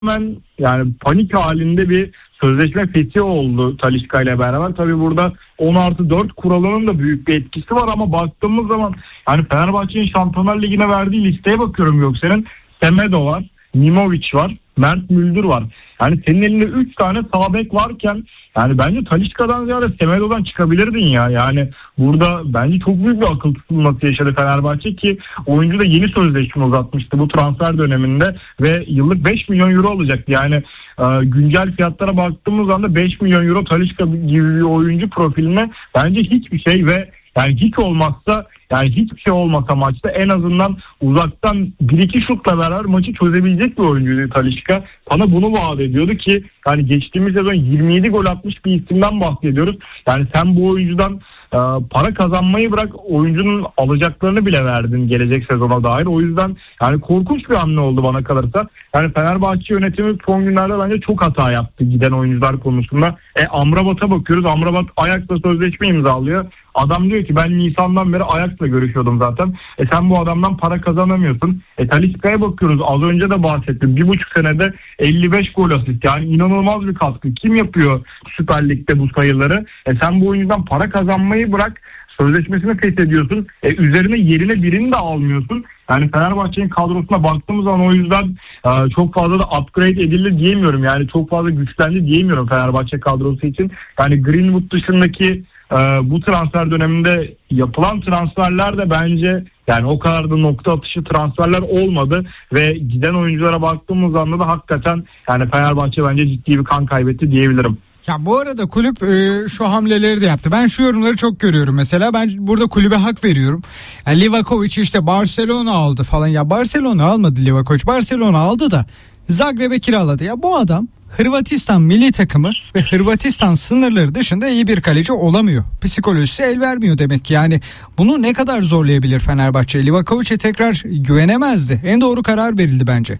tamamen yani panik halinde bir sözleşme fethi oldu Talisca ile beraber. Tabii burada 10+4 kuralının da büyük bir etkisi var ama baktığımız zaman yani Fenerbahçe'nin Şampiyonlar Ligi'ne verdiği listeye bakıyorum Göksel'in. Semedo var, Mimovic var, Mert Müldür var. Yani senin elinde 3 tane sağ bek varken yani bence Talisca'dan ziyade Semedo'dan çıkabilirdin ya. Yani burada bence çok büyük bir akıl tutulması yaşadı Fenerbahçe ki oyuncu da yeni sözleşme uzatmıştı bu transfer döneminde ve yıllık 5 milyon euro alacaktı. Yani güncel fiyatlara baktığımız anda 5 milyon euro Talisca gibi bir oyuncu profiline bence hiçbir şey ve yani hiç olmazsa yani hiçbir şey olmasa maçta en azından uzaktan 1-2 şutla beraber maçı çözebilecek bir oyuncuydu Talisca. Bana bunu vaat ediyordu ki yani geçtiğimiz sezon 27 gol atmış bir isimden bahsediyoruz. Yani sen bu oyuncudan para kazanmayı bırak oyuncunun alacaklarını bile verdin gelecek sezona dair. O yüzden yani korkunç bir hamle oldu bana kalırsa. Yani Fenerbahçe yönetimi son günlerde bence çok hata yaptı giden oyuncular konusunda. Amrabat'a bakıyoruz. Amrabat Ajax'la sözleşme imzalıyor. Adam diyor ki ben Nisan'dan beri Ajax'la görüşüyordum zaten. Sen bu adamdan para kazanamıyorsun. Talisca'ya bakıyoruz. Az önce de bahsettim. 1,5 senede 55 gol asist. Yani inanılmaz bir katkı. Kim yapıyor Süper Lig'de bu sayıları? Sen bu oyuncudan para kazanmayı bırak. Sözleşmesini feshediyorsun. Üzerine yerine birini de almıyorsun. Yani Fenerbahçe'nin kadrosuna baktığımız zaman o yüzden çok fazla da upgrade edildi diyemiyorum. Yani çok fazla güçlendi diyemiyorum Fenerbahçe kadrosu için. Yani Greenwood dışındaki bu transfer döneminde yapılan transferler de bence yani o kadar da nokta atışı transferler olmadı ve giden oyunculara baktığımız anda da hakikaten yani Fenerbahçe bence ciddi bir kan kaybetti diyebilirim. Ya bu arada kulüp şu hamleleri de yaptı. Ben şu yorumları çok görüyorum mesela. Ben burada kulübe hak veriyorum. Yani Livakovic işte Barcelona aldı falan. Ya Barcelona almadı Livakovic. Barcelona aldı da Zagreb'e kiraladı. Ya bu adam Hırvatistan milli takımı ve Hırvatistan sınırları dışında iyi bir kaleci olamıyor. Psikolojisi el vermiyor demek ki. Yani bunu ne kadar zorlayabilir Fenerbahçe? Livakovic'e tekrar güvenemezdi. En doğru karar verildi bence.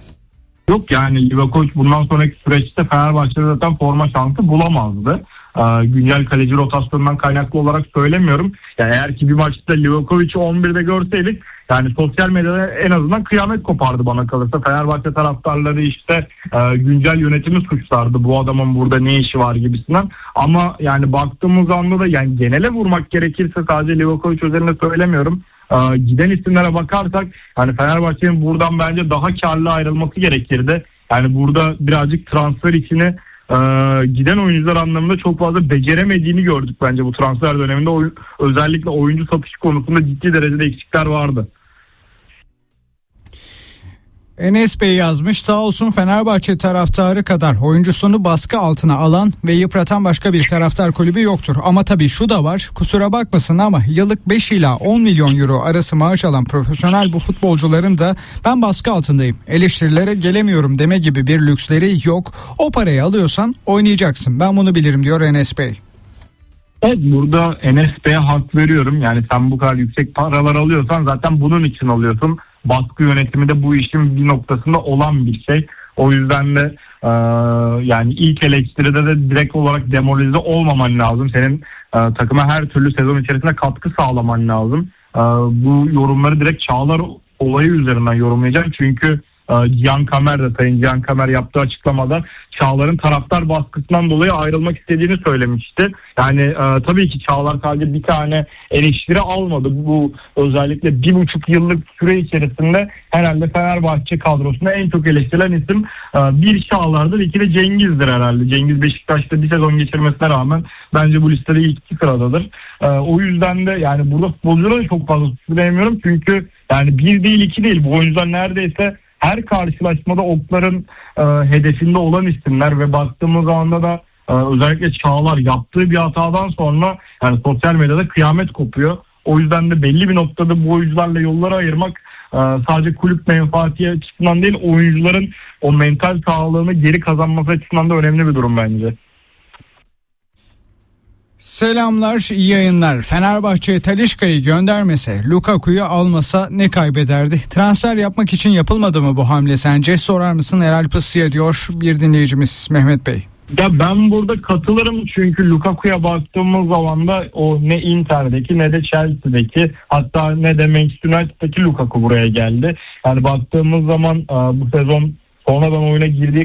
Yok yani Livakovic bundan sonraki süreçte Fenerbahçe'de zaten forma şansı bulamazdı. Güncel kaleci rotasyonundan kaynaklı olarak söylemiyorum. Yani eğer ki bir maçta Livakovic'i 11'de görseydik yani sosyal medyada en azından kıyamet kopardı bana kalırsa. Fenerbahçe taraftarları işte güncel yönetimi suçlardı. Bu adamın burada ne işi var gibisinden. Ama yani baktığımız anda da yani genele vurmak gerekirse sadece Livakovic üzerinde söylemiyorum. Giden isimlere bakarsak yani Fenerbahçe'nin buradan bence daha karlı ayrılması gerekirdi. Yani burada birazcık transfer içini giden oyuncular anlamında çok fazla beceremediğini gördük bence bu transfer döneminde. Özellikle oyuncu satışı konusunda ciddi derecede eksikler vardı. Enes Bey yazmış, sağ olsun Fenerbahçe taraftarı kadar oyuncusunu baskı altına alan ve yıpratan başka bir taraftar kulübü yoktur. Ama tabii şu da var, kusura bakmasın ama yıllık 5 ila 10 milyon euro arası maaş alan profesyonel bu futbolcuların da ben baskı altındayım, eleştirilere gelemiyorum deme gibi bir lüksleri yok. O parayı alıyorsan oynayacaksın, ben bunu bilirim diyor Enes Bey. Evet, burada Enes Bey'e hak veriyorum. Yani sen bu kadar yüksek paralar alıyorsan zaten bunun için alıyorsun. Baskı yönetimi de bu işin bir noktasında olan bir şey. O yüzden de yani ilk eleştiride de direkt olarak demoralize olmaman lazım. Senin takıma her türlü sezon içerisinde katkı sağlaman lazım. Bu yorumları direkt Çağlar olayı üzerinden yorumlayacağım. Çünkü Cihan Kamer de Sayın Cihan Kamer yaptığı açıklamada Çağlar'ın taraftar baskısından dolayı ayrılmak istediğini söylemişti. Yani tabii ki Çağlar sadece bir tane eleştiri almadı. Bu özellikle 1,5 yıllık süre içerisinde herhalde Fenerbahçe kadrosunda en çok eleştirilen isim bir Çağlar'dır, iki de Cengiz'dir herhalde. Cengiz Beşiktaş'ta bir sezon geçirmesine rağmen bence bu listede ilk 2 sıradadır. O yüzden de yani burada futbolcuları da çok fazla suçlayamıyorum. Çünkü yani 1 değil 2 değil, bu oyuncular neredeyse her karşılaşmada okların hedefinde olan isimler ve baktığımız zaman da özellikle Çağlar yaptığı bir hatadan sonra yani sosyal medyada kıyamet kopuyor. O yüzden de belli bir noktada bu oyuncularla yolları ayırmak sadece kulüp menfaati açısından değil, oyuncuların o mental sağlığını geri kazanması açısından da önemli bir durum bence. Selamlar, iyi yayınlar. Fenerbahçe Talisca'yı göndermese, Lukaku'yu almasa ne kaybederdi? Transfer yapmak için yapılmadı mı bu hamle sence? Sorar mısın Erel Pısı'ya diyor bir dinleyicimiz Mehmet Bey. Ya ben burada katılırım çünkü Lukaku'ya baktığımız zaman da o ne Inter'deki ne de Chelsea'deki, hatta ne de Manchester United'daki Lukaku buraya geldi. Yani baktığımız zaman bu sezon sonradan oyuna girdiği